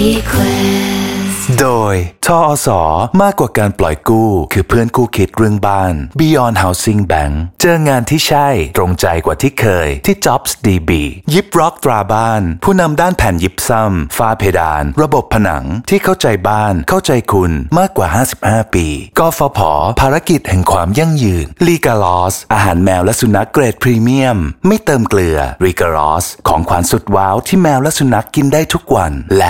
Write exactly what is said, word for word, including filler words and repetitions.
โดยทอสมากกว่าการปล่อยกู้คือเพื่อนคู่คิดเรื่องบ้าน Beyond Housing Bank เจองานที่ใช่ตรงใจกว่าที่เคยที่ Jobs ดี บี ยิปร็อกตราบ้านผู้นำด้านแผ่นยิปซัมฝ้าเพดานระบบผนังที่เข้าใจบ้านเข้าใจคุณมากกว่าห้าสิบห้าปีกฟผภารกิจแห่งความยั่งยืน Legalos อาหารแมวและสุนัขเกรดพรีเมียมไม่เติมเกลือ Legalos ของขวัญสุดว้าวที่แมวและสุนัขกินได้ทุกวันและ